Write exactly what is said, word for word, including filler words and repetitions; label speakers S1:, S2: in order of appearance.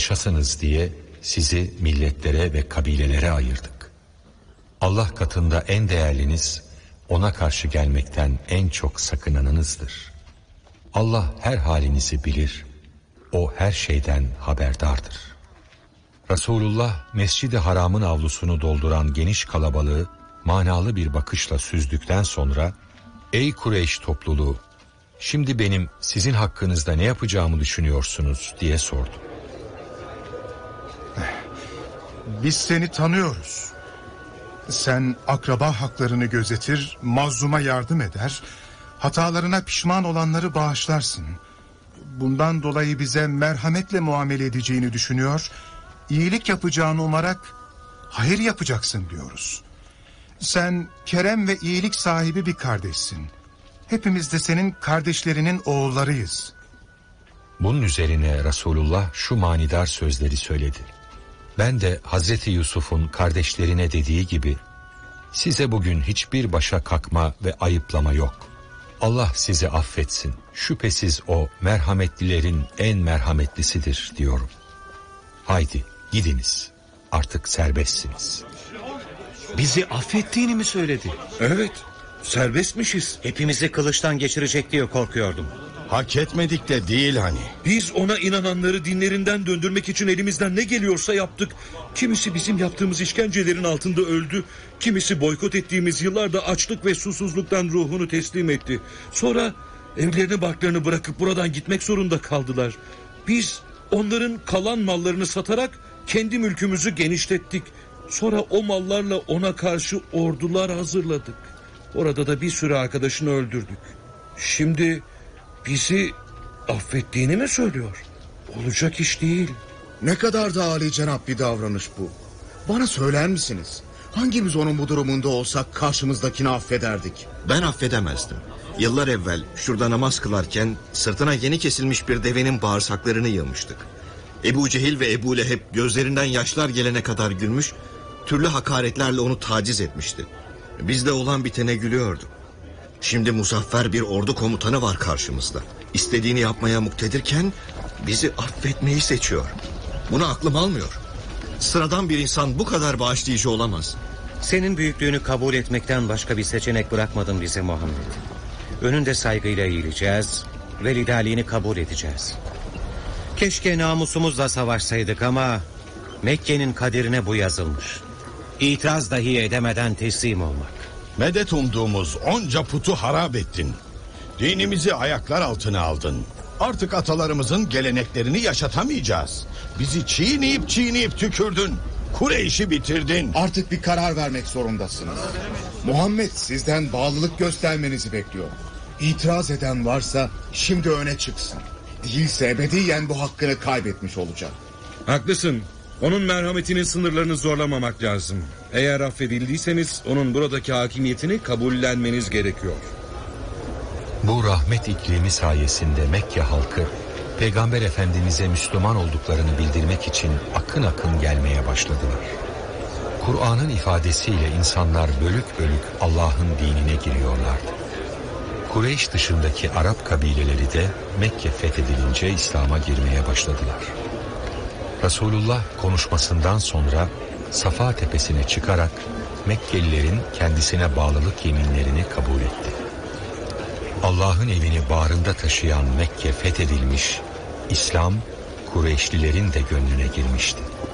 S1: yaşasınız diye sizi milletlere ve kabilelere ayırdık. Allah katında en değerliniz, ona karşı gelmekten en çok sakınanınızdır. Allah her halinizi bilir, o her şeyden haberdardır. Resulullah Mescid-i Haram'ın avlusunu dolduran geniş kalabalığı manalı bir bakışla süzdükten sonra, ''Ey Kureyş topluluğu, şimdi benim sizin hakkınızda ne yapacağımı düşünüyorsunuz?'' diye sordu.
S2: Biz seni tanıyoruz. Sen akraba haklarını gözetir, mazluma yardım eder, hatalarına pişman olanları bağışlarsın. Bundan dolayı bize merhametle muamele edeceğini düşünüyor, iyilik yapacağını umarak hayır yapacaksın diyoruz. Sen kerem ve iyilik sahibi bir kardeşsin. Hepimiz de senin kardeşlerinin oğullarıyız.
S1: Bunun üzerine Resulullah şu manidar sözleri söyledi. Ben de Hazreti Yusuf'un kardeşlerine dediği gibi, size bugün hiçbir başa kakma ve ayıplama yok. Allah sizi affetsin. Şüphesiz o merhametlilerin en merhametlisidir diyorum. Haydi gidiniz. Artık serbestsiniz.
S3: Bizi affettiğini mi söyledi?
S4: Evet, serbestmişiz.
S3: Hepimizi kılıçtan geçirecek diye korkuyordum.
S5: Hak etmedik de değil hani.
S4: Biz ona inananları dinlerinden döndürmek için elimizden ne geliyorsa yaptık. Kimisi bizim yaptığımız işkencelerin altında öldü. Kimisi boykot ettiğimiz yıllarda açlık ve susuzluktan ruhunu teslim etti. Sonra evlerini barklarını bırakıp buradan gitmek zorunda kaldılar. Biz onların kalan mallarını satarak kendi mülkümüzü genişlettik. Sonra o mallarla ona karşı ordular hazırladık. Orada da bir sürü arkadaşını öldürdük. Şimdi bizi affettiğini mi söylüyor? Olacak iş değil.
S5: Ne kadar da âlicenap bir davranış bu. Bana söyler misiniz? Hangimiz onun bu durumunda olsak karşımızdakini affederdik?
S6: Ben affedemezdim. Yıllar evvel şurada namaz kılarken sırtına yeni kesilmiş bir devenin bağırsaklarını yığmıştık. Ebu Cehil ve Ebu Leheb gözlerinden yaşlar gelene kadar gülmüş, türlü hakaretlerle onu taciz etmişti. Biz de olan bitene gülüyorduk. Şimdi muzaffer bir ordu komutanı var karşımızda. İstediğini yapmaya muktedirken bizi affetmeyi seçiyor. Bunu aklım almıyor. Sıradan bir insan bu kadar bağışlayıcı olamaz.
S3: Senin büyüklüğünü kabul etmekten başka bir seçenek bırakmadın bize Muhammed. Önünde saygıyla eğileceğiz ve liderliğini kabul edeceğiz. Keşke namusumuzla savaşsaydık ama Mekke'nin kaderine bu yazılmış. İtiraz dahi edemeden teslim olmak.
S5: Medet umduğumuz onca putu harap ettin. Dinimizi ayaklar altına aldın. Artık atalarımızın geleneklerini yaşatamayacağız. Bizi çiğneyip çiğneyip tükürdün. Kureyş'i bitirdin.
S7: Artık bir karar vermek zorundasınız. Muhammed sizden bağlılık göstermenizi bekliyor. İtiraz eden varsa şimdi öne çıksın. Değilse ebediyen bu hakkını kaybetmiş olacak.
S4: Haklısın. Onun merhametinin sınırlarını zorlamamak lazım. Eğer affedildiyseniz onun buradaki hakimiyetini kabullenmeniz gerekiyor.
S1: Bu rahmet iklimi sayesinde Mekke halkı Peygamber Efendimiz'e Müslüman olduklarını bildirmek için akın akın gelmeye başladılar. Kur'an'ın ifadesiyle insanlar bölük bölük Allah'ın dinine giriyorlardı. Kureyş dışındaki Arap kabileleri de Mekke fethedilince İslam'a girmeye başladılar. Resulullah konuşmasından sonra Safa tepesine çıkarak Mekkelilerin kendisine bağlılık yeminlerini kabul etti. Allah'ın evini bağrında taşıyan Mekke fethedilmiş, İslam Kureyşlilerin de gönlüne girmişti.